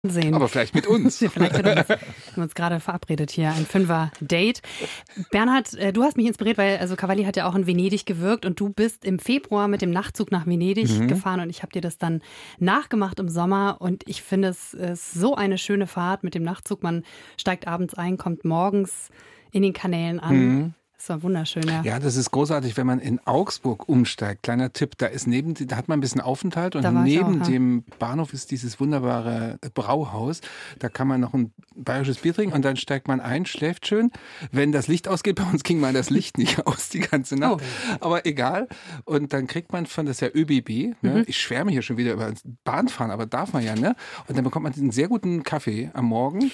sehen. Aber vielleicht mit uns. Vielleicht mit uns. Wir haben uns gerade verabredet hier, ein 5er-Date. Bernhard, du hast mich inspiriert, weil Cavalli hat ja auch in Venedig gewirkt und du bist im Februar mit dem Nachtzug nach Venedig gefahren und ich habe dir das dann nachgemacht im Sommer und ich finde, es ist so eine schöne Fahrt mit dem Nachtzug. Man steigt abends ein, kommt morgens in den Kanälen an. Das war wunderschön, ja. Ja, das ist großartig, wenn man in Augsburg umsteigt. Kleiner Tipp, da hat man ein bisschen Aufenthalt und neben dem Bahnhof ist dieses wunderbare Brauhaus. Da kann man noch ein bayerisches Bier trinken und dann steigt man ein, schläft schön. Wenn das Licht ausgeht, bei uns ging mal das Licht nicht aus die ganze Nacht, aber egal. Und dann kriegt man das ja ÖBB. Ne? Ich schwärme hier schon wieder über Bahnfahren, aber darf man ja, ne? Und dann bekommt man einen sehr guten Kaffee am Morgen.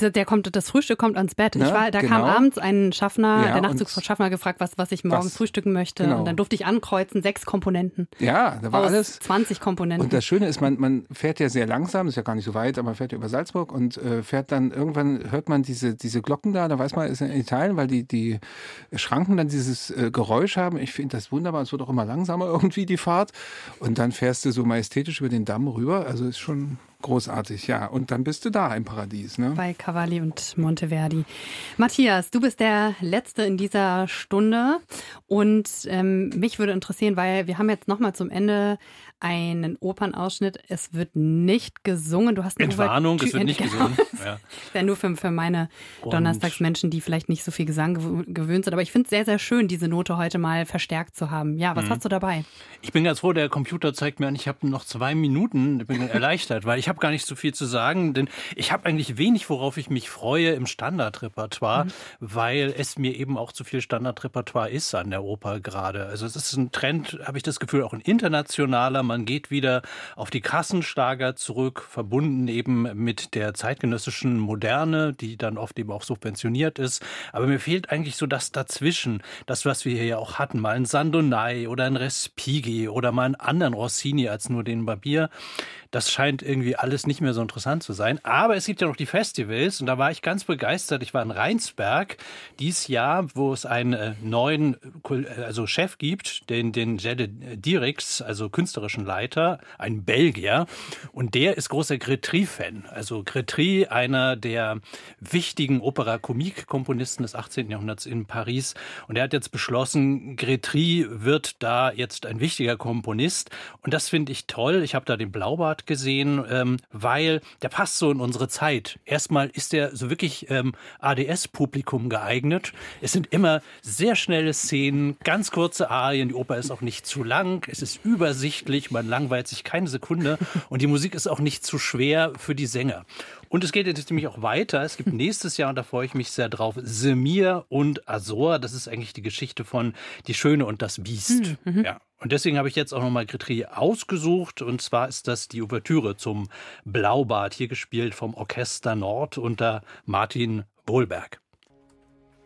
Das Frühstück kommt ans Bett. Da kam abends ein Schaffner, der Nachtzugsschaffner gefragt, was ich morgens frühstücken möchte. Genau. Und dann durfte ich ankreuzen, 6 Komponenten. Ja, da war alles. 20 Komponenten. Und das Schöne ist, man fährt ja sehr langsam, ist ja gar nicht so weit, aber man fährt ja über Salzburg und fährt dann, irgendwann hört man diese Glocken da weiß man, ist in Italien, weil die Schranken dann dieses Geräusch haben. Ich finde das wunderbar, es wird auch immer langsamer irgendwie, die Fahrt. Und dann fährst du so majestätisch über den Damm rüber, also ist schon großartig, ja. Und dann bist du da im Paradies, ne? Bei Cavalli und Monteverdi. Matthias, du bist der Letzte in dieser Stunde und mich würde interessieren, weil wir haben jetzt nochmal zum Ende einen Opernausschnitt. Es wird nicht gesungen. Du hast Entwarnung, es wird nicht gesungen. Ja. Ja, nur für meine Donnerstagsmenschen, die vielleicht nicht so viel Gesang gewöhnt sind. Aber ich finde es sehr, sehr schön, diese Note heute mal verstärkt zu haben. Ja, was hast du dabei? Ich bin ganz froh, der Computer zeigt mir an, ich habe noch 2 Minuten. Ich bin erleichtert, weil ich habe gar nicht so viel zu sagen, denn ich habe eigentlich wenig, worauf ich mich freue im Standardrepertoire, weil es mir eben auch zu viel Standardrepertoire ist an der Oper gerade. Also es ist ein Trend, habe ich das Gefühl, auch ein internationaler. Man geht wieder auf die Kassenschlager zurück, verbunden eben mit der zeitgenössischen Moderne, die dann oft eben auch subventioniert ist. Aber mir fehlt eigentlich so das dazwischen, das, was wir hier ja auch hatten, mal ein Sandonai oder ein Respighi oder mal einen anderen Rossini als nur den Barbier. Das scheint irgendwie alles nicht mehr so interessant zu sein. Aber es gibt ja noch die Festivals und da war ich ganz begeistert. Ich war in Rheinsberg dieses Jahr, wo es einen neuen Chef gibt, den Jelle Dirix, also künstlerischen Leiter, ein Belgier. Und der ist großer Grétry-Fan. Also Grétry, einer der wichtigen Opera-Comique-Komponisten des 18. Jahrhunderts in Paris. Und er hat jetzt beschlossen, Grétry wird da jetzt ein wichtiger Komponist. Und das finde ich toll. Ich habe da den Blaubart gesehen, weil der passt so in unsere Zeit. Erstmal ist er so wirklich ADS-Publikum geeignet. Es sind immer sehr schnelle Szenen, ganz kurze Arien. Die Oper ist auch nicht zu lang. Es ist übersichtlich. Man langweilt sich keine Sekunde. Und die Musik ist auch nicht zu schwer für die Sänger. Und es geht jetzt nämlich auch weiter. Es gibt nächstes Jahr, und da freue ich mich sehr drauf, Semir und Azor. Das ist eigentlich die Geschichte von Die Schöne und das Biest. Ja. Und deswegen habe ich jetzt auch nochmal Grétry ausgesucht. Und zwar ist das die Ouvertüre zum Blaubart, hier gespielt vom Orchester Nord unter Martin Bohlberg.